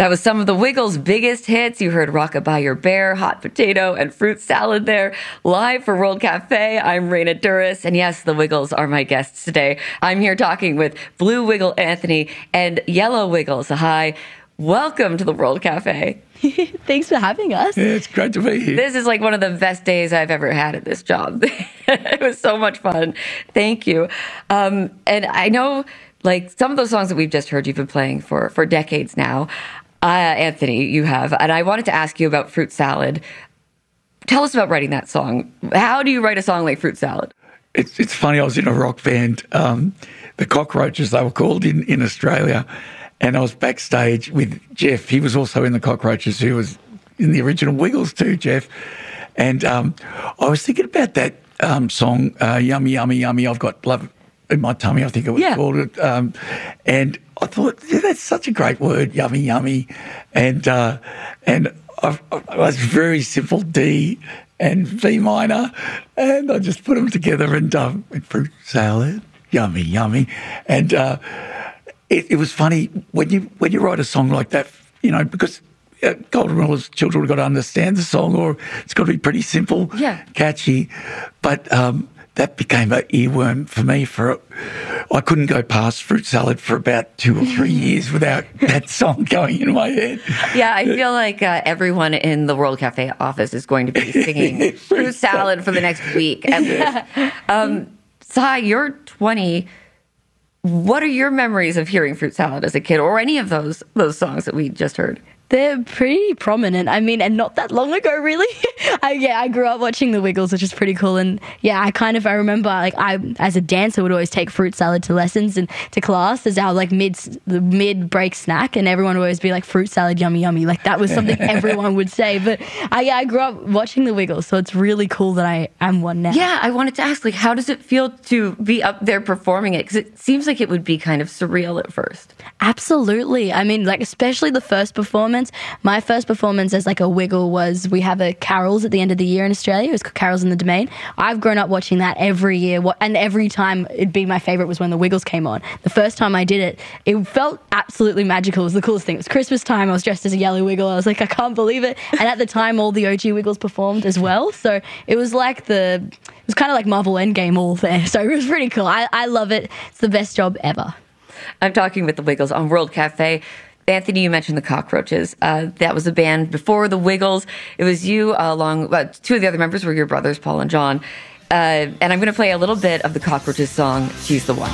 That was some of the Wiggles' biggest hits. You heard Rockabye Your Bear, Hot Potato, and Fruit Salad there. Live for World Cafe, I'm Raina Duras. And yes, the Wiggles are my guests today. I'm here talking with Blue Wiggle Anthony and Yellow Wiggles. Hi. Welcome to the World Cafe. Thanks for having us. Yeah, it's great to be here. This is like one of the best days I've ever had at this job. It was so much fun. Thank you. And I know, like, some of those songs that we've just heard you've been playing for decades now. Anthony, you have. And I wanted to ask you about Fruit Salad. Tell us about writing that song. How do you write a song like Fruit Salad? It's funny, I was in a rock band, the Cockroaches, they were called in Australia, and I was backstage with Jeff. He was also in the Cockroaches, who was in the original Wiggles too, Jeff. And I was thinking about that song, Yummy, Yummy, Yummy, I've got love in my tummy, I think it was called it. And I thought, yeah, that's such a great word, yummy, yummy. And I was very simple D and V minor, and I just put them together and fruit salad, yummy, yummy. And it was funny when you write a song like that, you know, because Golden Rule's children have got to understand the song, or it's got to be pretty simple, catchy. But that became an earworm for me. I couldn't go past Fruit Salad for about 2 or 3 years without that song going in my head. Yeah, I feel like everyone in the World Cafe office is going to be singing Fruit Salad for the next week at least. Sai, you're 20. What are your memories of hearing Fruit Salad as a kid, or any of those songs that we just heard? They're pretty prominent. I mean, and not that long ago, really. I grew up watching the Wiggles, which is pretty cool. And yeah, I remember, like, I, as a dancer, would always take Fruit Salad to lessons and to class as our, like, mid-break snack. And everyone would always be like, Fruit Salad, yummy, yummy. Like, that was something everyone would say. But I grew up watching the Wiggles, so it's really cool that I am one now. Yeah, I wanted to ask, like, how does it feel to be up there performing it? Because it seems like it would be kind of surreal at first. Absolutely. I mean, like, especially the first performance. My first performance as like a Wiggle was, we have a carols at the end of the year in Australia. It was called Carols in the Domain. I've grown up watching that every year, and every time it'd be my favorite was when the Wiggles came on. The first time I did it, it felt absolutely magical. It was the coolest thing. It was Christmas time. I was dressed as a yellow Wiggle. I was like, I can't believe it. And at the time, all the OG Wiggles performed as well. So it was like it was kind of like Marvel Endgame all there. So it was pretty cool. I love it. It's the best job ever. I'm talking with the Wiggles on World Cafe. Anthony, you mentioned the Cockroaches. That was a band before the Wiggles. It was you two of the other members were your brothers, Paul and John. And I'm going to play a little bit of the Cockroaches song, She's the One.